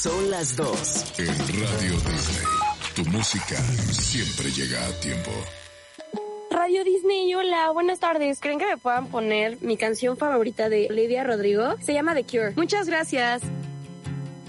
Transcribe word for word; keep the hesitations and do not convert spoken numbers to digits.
Son las dos. En Radio Disney, tu música siempre llega a tiempo. Radio Disney, hola, buenas tardes. ¿Creen que me puedan poner mi canción favorita de Olivia Rodrigo? Se llama The Cure. Muchas gracias.